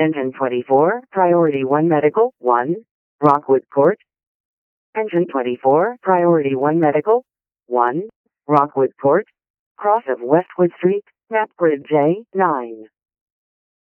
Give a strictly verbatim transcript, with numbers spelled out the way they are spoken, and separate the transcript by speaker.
Speaker 1: Engine twenty-four, Priority one Medical, one, Rockwood Court. Engine twenty-four, Priority one Medical, one, Rockwood Court, cross of Westwood Street, map grid J nine.